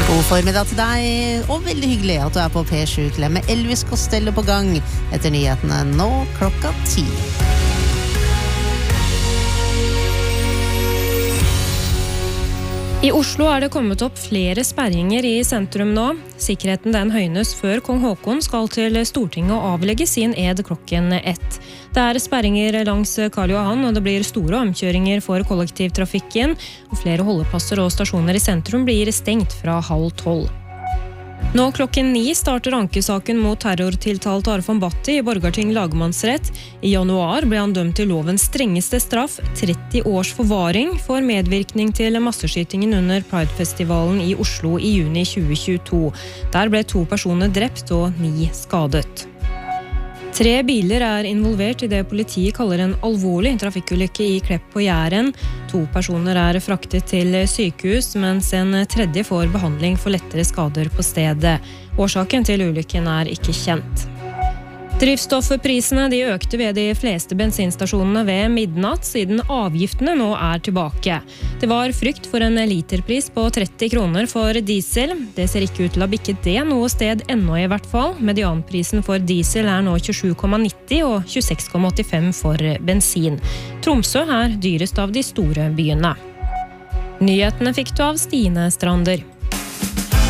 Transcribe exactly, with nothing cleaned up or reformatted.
God formiddag til deg, og veldig hyggelig at du er på P sju Klem med Elvis Costello på gang etter nyhetene nå klokka ti. I Oslo er det kommet opp flere sperringer i sentrum nå. Sikkerheten den høynes før kong Håkon skal til Stortinget og avlegge sin ed klokken ett. Det er sperringer langs Karl Johan, og det blir store omkjøringer for kollektivtrafikken, og flere holdeplasser og stasjoner i sentrum blir stengt fra halv tolv. Nå klokken ni starter ankesaken mot terrortiltalt Arfan Bhatti i Borgarting lagmannsrett. I januar ble han dømt til lovens strengeste straff, tretti års forvaring, for medvirkning til masseskytingen under Pride-festivalen i Oslo i juni tjue tjueto. Der ble to personer drept og ni skadet. Tre biler er involvert i det politiet kaller en alvorlig trafikkulykke i Klepp på Jæren. To personer er fraktet til sykehus, mens en tredje får behandling for lettere skader på stedet. Årsaken til ulykken er ikke kjent. Drivstoffprisene de økte ved de fleste bensinstasjonene ved midnatt, siden avgiftene nå er tilbake. Det var frykt for en literpris på tretti kroner for diesel. Det ser ikke ut til å ha bikket det noe sted ennå i hvert fall. Medianprisen for diesel er nå tjuesju komma nitti og tjueseks komma åttifem for bensin. Tromsø er dyrest av de store byene. Nyhetene fikk du av Stine Strander.